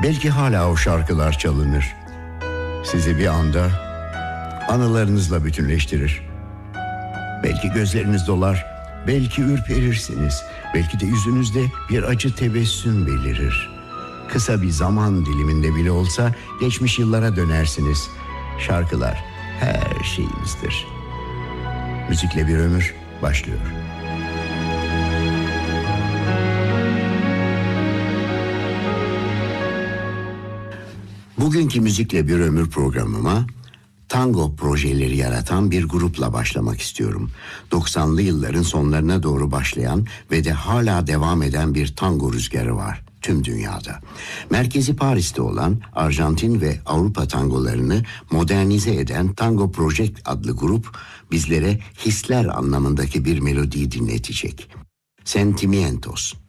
Belki hala o şarkılar çalınır. Sizi bir anda anılarınızla bütünleştirir. Belki gözleriniz dolar, belki ürperirsiniz. Belki de yüzünüzde bir acı tebessüm belirir. Kısa bir zaman diliminde bile olsa geçmiş yıllara dönersiniz. Şarkılar her şeyimizdir. Müzikle bir ömür başlıyor. Bugünkü Müzikle Bir Ömür programıma tango projeleri yaratan bir grupla başlamak istiyorum. 90'lı yılların sonlarına doğru başlayan ve de hala devam eden bir tango rüzgarı var tüm dünyada. Merkezi Paris'te olan Arjantin ve Avrupa tangolarını modernize eden Tango Project adlı grup bizlere hisler anlamındaki bir melodiyi dinletecek. Sentimientos.